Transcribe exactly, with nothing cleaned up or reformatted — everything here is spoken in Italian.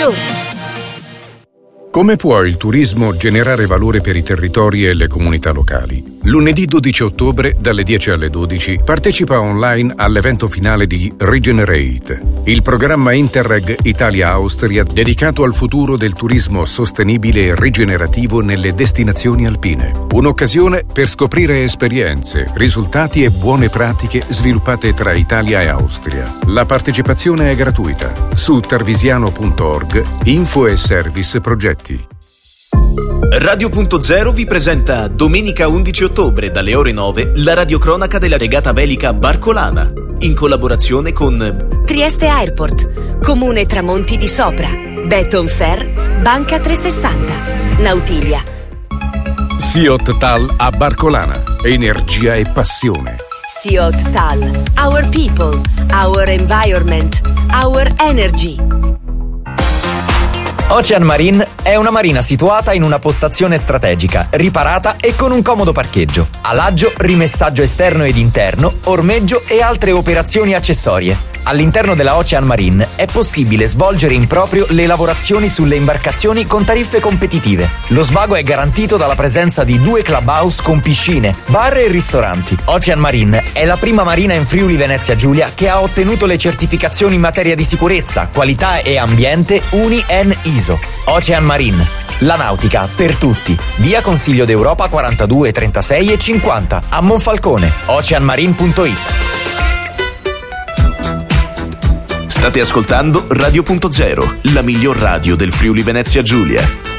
giorni. Come può il turismo generare valore per i territori e le comunità locali? Lunedì dodici ottobre, dalle dieci alle dodici, partecipa online all'evento finale di Regenerate, il programma Interreg Italia-Austria dedicato al futuro del turismo sostenibile e rigenerativo nelle destinazioni alpine. Un'occasione per scoprire esperienze, risultati e buone pratiche sviluppate tra Italia e Austria. La partecipazione è gratuita. Su tarvisiano punto org, info e service progetti. Radio Punto Zero vi presenta domenica undici ottobre dalle ore nove la radiocronaca della regata velica Barcolana, in collaborazione con Trieste Airport, Comune Tramonti di Sopra, Beton Fair, Banca trecentosessanta, Nautilia. Siot Tal a Barcolana, energia e passione. Siot Tal, our people, our environment, our energy. Ocean Marine è una marina situata in una postazione strategica, riparata e con un comodo parcheggio. Alaggio, rimessaggio esterno ed interno, ormeggio e altre operazioni accessorie. All'interno della Ocean Marine è possibile svolgere in proprio le lavorazioni sulle imbarcazioni con tariffe competitive. Lo svago è garantito dalla presenza di due clubhouse con piscine, bar e ristoranti. Ocean Marine è la prima marina in Friuli Venezia Giulia che ha ottenuto le certificazioni in materia di sicurezza, qualità e ambiente U N I N I S O. Ocean Marine, la nautica per tutti. Via Consiglio d'Europa quarantadue, trentasei e cinquanta a Monfalcone. ocean marine punto it. State ascoltando Radio Punto Zero, la miglior radio del Friuli Venezia Giulia.